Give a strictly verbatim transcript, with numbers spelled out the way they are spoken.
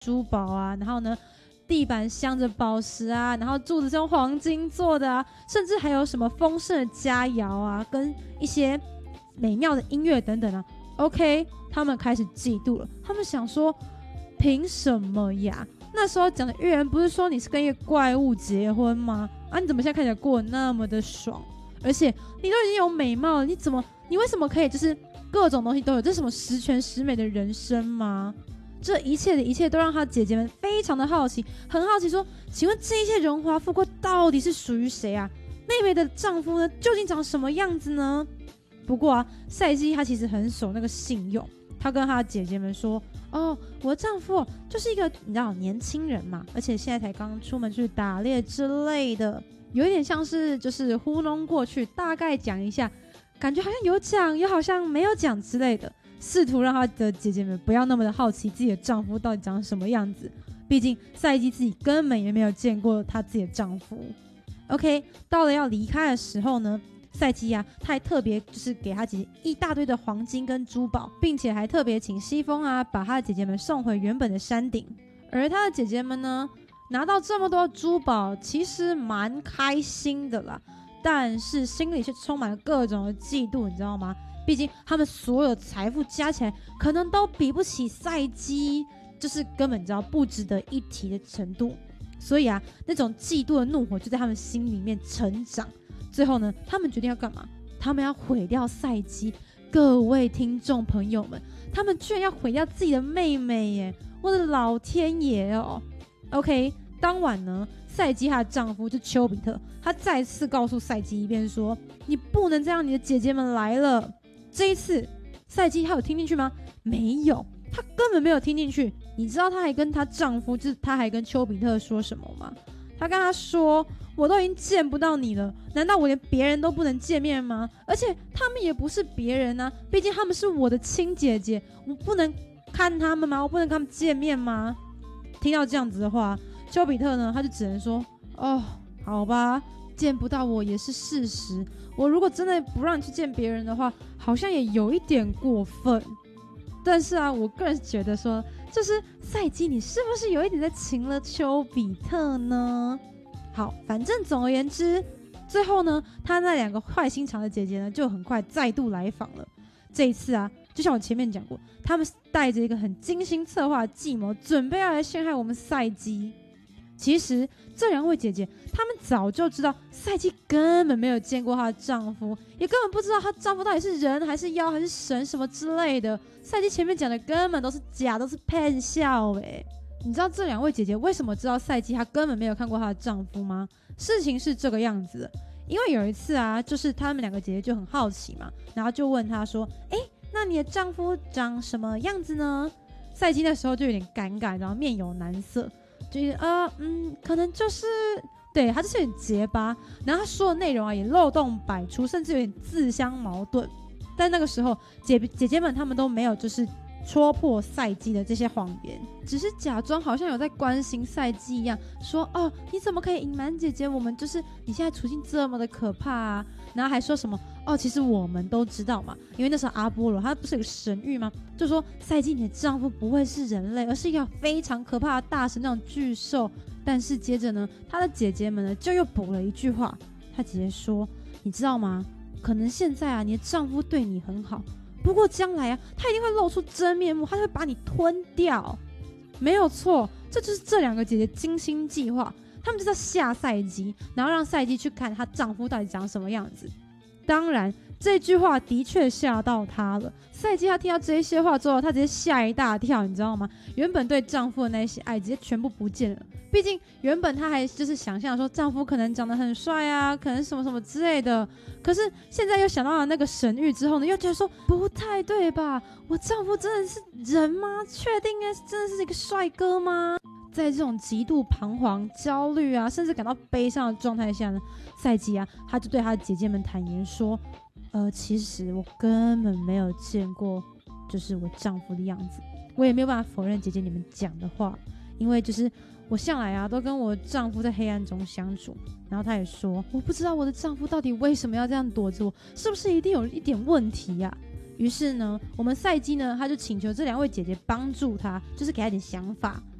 珠宝啊，然后呢地板镶着宝石啊，然后柱子是用黄金做的啊，甚至还有什么丰盛的佳肴啊，跟一些美妙的音乐等等啊。OK， 他们开始嫉妒了，他们想说，凭什么呀？那时候讲的预言不是说你是跟一个怪物结婚吗？啊，你怎么现在看起来过得那么的爽？而且你都已经有美貌了，你怎么，你为什么可以就是各种东西都有？这是什么十全十美的人生吗？这一切的一切都让他姐姐们非常的好奇，很好奇说，请问这一切荣华富贵到底是属于谁啊？妹妹的丈夫呢，究竟长什么样子呢？不过啊，赛姬她其实很守那个信用，她跟她姐姐们说，哦，我的丈夫就是一个你知道年轻人嘛，而且现在才刚出门去打猎之类的，有一点像是就是糊弄过去，大概讲一下，感觉好像有讲又好像没有讲之类的，试图让她的姐姐们不要那么的好奇自己的丈夫到底长什么样子，毕竟赛姬自己根本也没有见过她自己的丈夫。 OK， 到了要离开的时候呢，赛姬啊，她还特别就是给她姐姐一大堆的黄金跟珠宝，并且还特别请西风啊把她的姐姐们送回原本的山顶。而她的姐姐们呢，拿到这么多珠宝，其实蛮开心的啦，但是心里却充满了各种的嫉妒，你知道吗？毕竟他们所有财富加起来，可能都比不起赛姬，就是根本你知道不值得一提的程度。所以啊，那种嫉妒的怒火就在他们心里面成长。最后呢，他们决定要干嘛？他们要毁掉赛姬。各位听众朋友们，他们居然要毁掉自己的妹妹耶！我的老天爷哦 ！OK， 当晚呢，赛姬她的丈夫就丘比特，他再次告诉赛姬一遍说：“你不能再让你的姐姐们来了。”这一次，赛姬她有听进去吗？没有，她根本没有听进去。你知道她还跟她丈夫，就是她还跟丘比特说什么吗？她跟他说：“我都已经见不到你了，难道我连别人都不能见面吗？而且他们也不是别人啊，毕竟他们是我的亲姐姐，我不能看他们吗？我不能跟他们见面吗？”听到这样子的话，丘比特呢，他就只能说：“哦，好吧，见不到我也是事实。我如果真的不让你去见别人的话，好像也有一点过分。但是啊，我个人觉得说，就是赛姬，你是不是有一点在情了丘比特呢？”好，反正总而言之，最后呢，他那两个坏心肠的姐姐呢，就很快再度来访了。这一次啊，就像我前面讲过，他们带着一个很精心策划的计谋，准备要来陷害我们赛姬。其实这两位姐姐，她们早就知道赛姬根本没有见过她的丈夫，也根本不知道她丈夫到底是人还是妖还是神什么之类的。赛姬前面讲的根本都是假，都是骗笑哎。你知道这两位姐姐为什么知道赛姬她根本没有看过她的丈夫吗？事情是这个样子的，因为有一次啊，就是她们两个姐姐就很好奇嘛，然后就问她说：“哎，那你的丈夫长什么样子呢？”赛姬那时候就有点尴尬，然后面有难色。就是呃嗯，可能就是对他就是有点结巴，然后他说的内容啊也漏洞百出，甚至有点自相矛盾。但那个时候姐姐姐们他们都没有就是戳破赛姬的这些谎言，只是假装好像有在关心赛姬一样，说哦你怎么可以隐瞒姐姐？我们就是你现在处境这么的可怕啊，然后还说什么哦其实我们都知道嘛，因为那时候阿波罗他不是有个神谕吗？就说赛姬你的丈夫不会是人类，而是一个非常可怕的大神那种巨兽。但是接着呢，他的姐姐们呢就又补了一句话，他姐姐说你知道吗？可能现在啊你的丈夫对你很好，不过将来啊，他一定会露出真面目，他会把你吞掉。没有错，这就是这两个姐姐精心计划，他们就是要吓赛姬，然后让赛姬去看她丈夫到底长什么样子。当然，这句话的确吓到她了。赛姬她听到这些话之后，她直接吓一大跳，你知道吗？原本对丈夫的那些爱直接全部不见了。毕竟原本她还就是想象说丈夫可能长得很帅啊，可能什么什么之类的。可是现在又想到了那个神谕之后呢，又觉得说不太对吧？我丈夫真的是人吗？确定应该真的是一个帅哥吗？在这种极度彷徨、焦虑啊，甚至感到悲伤的状态下呢，赛姬啊，她就对她的姐姐们坦言说：“呃，其实我根本没有见过，就是我丈夫的样子。我也没有办法否认姐姐你们讲的话，因为就是我向来啊都跟我丈夫在黑暗中相处。然后她也说，我不知道我的丈夫到底为什么要这样躲着我，是不是一定有一点问题呀、啊？”于是呢，我们赛姬呢，他就请求这两位姐姐帮助他，就是给他一点想法。